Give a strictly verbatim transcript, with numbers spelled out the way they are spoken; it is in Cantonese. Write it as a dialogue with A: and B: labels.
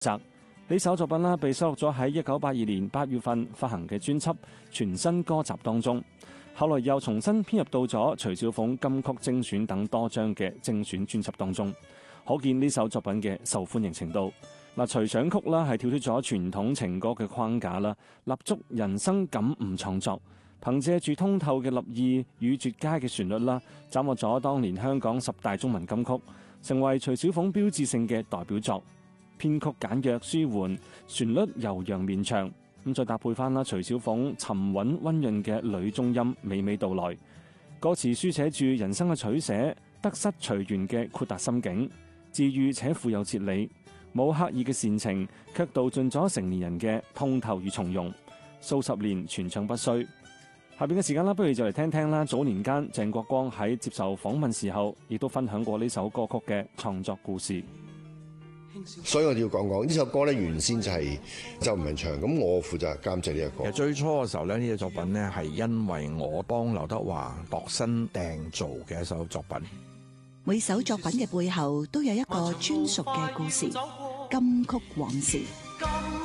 A: 責。呢首作品啦，被收錄咗喺一九八二年八月份發行嘅專輯《全新歌集》當中，後來又重新編入到咗徐小鳳金曲精選等多張嘅精選專輯當中，可見呢首作品嘅受歡迎程度。嗱，隨想曲啦係跳脫咗傳統情歌嘅框架啦，立足人生感悟創作，憑借住通透嘅立意與絕佳嘅旋律啦，斬獲咗當年香港十大中文金曲，成為徐小鳳標誌性嘅代表作。編曲簡約舒緩，旋律悠揚綿長，咁再搭配翻啦徐小鳳沉穩溫潤嘅女中音娓娓道來，歌詞書寫住人生嘅取捨、得失隨緣嘅豁達心境，治癒且富有哲理。冇刻意嘅煽情，卻道盡咗成年人嘅通透與從容，數十年傳唱不衰。下邊嘅時間啦，不如就嚟聽聽啦。早年間鄭國江喺接受訪問時候，亦都分享過呢首歌曲嘅創作故事。
B: 所以我哋要講講呢首歌咧，原先就係就唔係唱，咁我負責監製呢個歌。
C: 其實最初嘅時候咧，呢個作品咧係因為我幫劉德華度身訂造嘅一首作品。
D: 每首作品嘅背後都有一個專屬嘅故事，金曲往事。